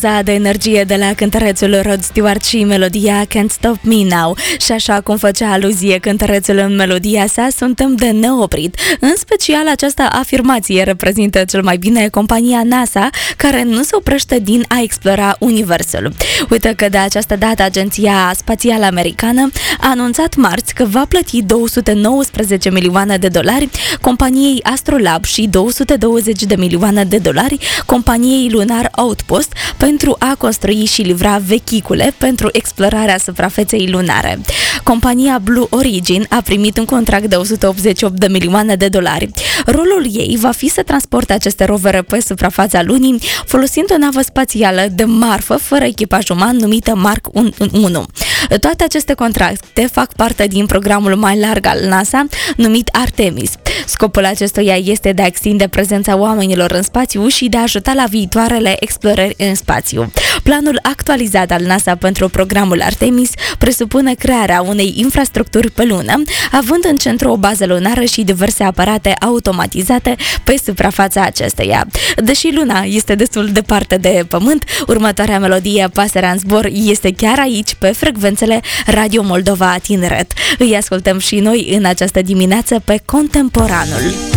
De energie de la cântărețul Rod Stewart și melodia Can't Stop Me Now. Și așa cum făcea aluzie cântărețul în melodia sa, suntem de neoprit. În special, această afirmație reprezintă cel mai bine compania NASA, care nu se oprește din a explora universul. Uite că de această dată Agenția Spațială Americană a anunțat marți că va plăti 219 milioane de dolari companiei Astrolab și 220 de milioane de dolari companiei Lunar Outpost pentru a construi și livra vehicule pentru explorarea suprafeței lunare. Compania Blue Origin a primit un contract de 188 de milioane de dolari. Rolul ei va fi să transporte aceste rovere pe suprafața lunii folosind o navă spațială de marfă fără echipaj uman numită Mark 1. Toate aceste contracte fac parte din programul mai larg al NASA numit Artemis. Scopul acestuia este de a extinde prezența oamenilor în spațiu și de a ajuta la viitoarele explorări în spațiu. Planul actualizat al NASA pentru programul Artemis presupune crearea unei infrastructuri pe lună, având în centru o bază lunară și diverse aparate automatizate pe suprafața acesteia. Deși luna este destul de departe de Pământ, următoarea melodie, Pasărea în zbor, este chiar aici, pe frecvențele Radio Moldova Tineret. Îi ascultăm și noi în această dimineață pe Contemporanul.